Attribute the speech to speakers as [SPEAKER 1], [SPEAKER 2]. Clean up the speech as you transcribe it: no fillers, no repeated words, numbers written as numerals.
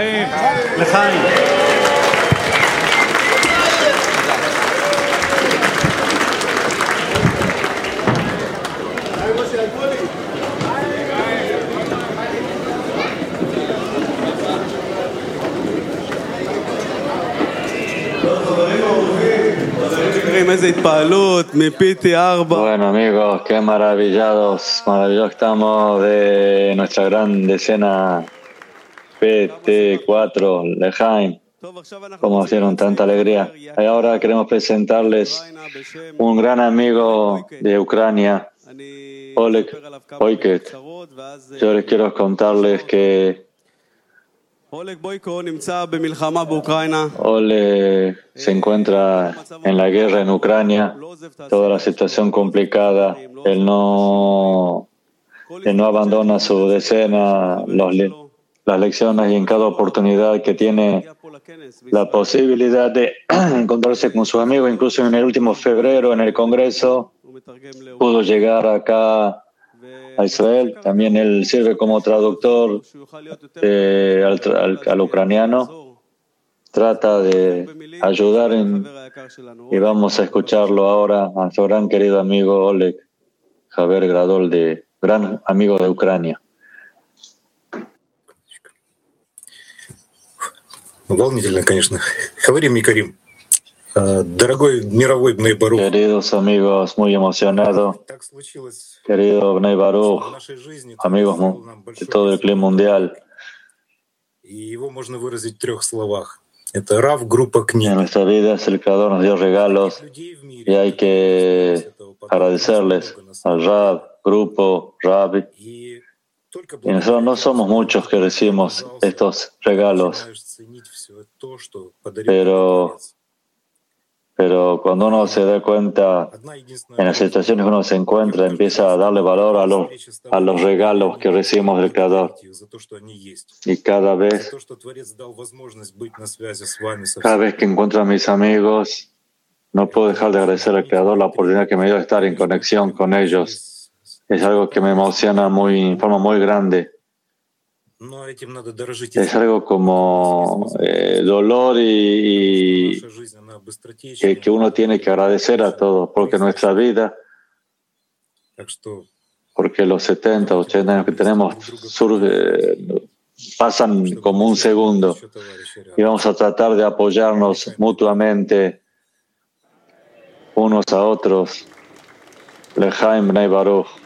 [SPEAKER 1] לחיים.
[SPEAKER 2] Bueno amigos, qué maravillosos estamos de nuestra gran decena PT4 Lejaim, como hicieron tanta alegría. Y ahora queremos presentarles un gran amigo de Ucrania, Oleg Boyket. Yo les quiero contarles que Oleg se encuentra en la guerra en Ucrania, toda la situación complicada. Él no abandona su decena, las lecciones, y en cada oportunidad que tiene la posibilidad de encontrarse con sus amigos, incluso en el último febrero en el Congreso, pudo llegar acá a Israel. También él sirve como traductor al ucraniano, trata de ayudar y vamos a escucharlo ahora a nuestro gran querido amigo Oleg Javier Gradol, gran amigo de Ucrania.
[SPEAKER 3] Волнительно, конечно. Хаварим Никарим. Дорогой мировой Бней Барух.
[SPEAKER 2] Queridos amigos, muy emocionado. Querido Bnei Baruch, amigos de todo el clima mundial.
[SPEAKER 3] И его можно выразить в 3 словах. Это Рав, группа, книга.
[SPEAKER 2] En nuestra vida el Creador nos dio regalos y hay que agradecerles al Rab, grupo, Rabbi. Y nosotros no somos muchos que recibimos estos regalos, pero cuando uno se da cuenta en las situaciones que uno se encuentra, empieza a darle valor a los regalos que recibimos del Creador. Y cada vez que encuentro a mis amigos, no puedo dejar de agradecer al Creador la oportunidad que me dio de estar en conexión con ellos. Es algo que me emociona en forma muy grande. Es algo como dolor y que uno tiene que agradecer a todos, porque nuestra vida, porque los 70, 80 años que tenemos pasan como un segundo, y vamos a tratar de apoyarnos mutuamente unos a otros. Lejaim Bnei Baruch.